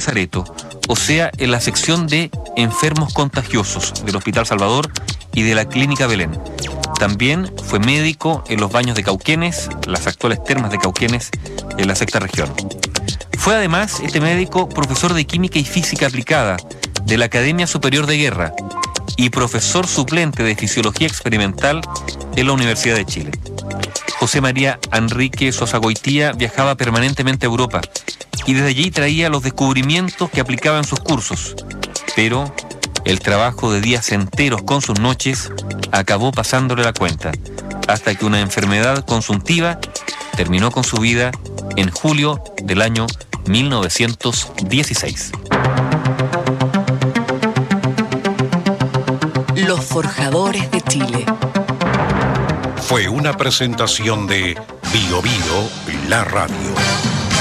Lazareto, o sea, en la sección de enfermos contagiosos del Hospital Salvador y de la Clínica Belén. También fue médico en los baños de Cauquenes, las actuales termas de Cauquenes, en la sexta región. Fue además este médico profesor de Química y Física Aplicada de la Academia Superior de Guerra y profesor suplente de Fisiología Experimental en la Universidad de Chile. José María Enrique Sosagoitía viajaba permanentemente a Europa y desde allí traía los descubrimientos que aplicaba en sus cursos. Pero el trabajo de días enteros con sus noches acabó pasándole la cuenta, hasta que una enfermedad consuntiva terminó con su vida en julio del año 1916. Los Forjadores de Chile. Fue una presentación de Bio Bio, la radio.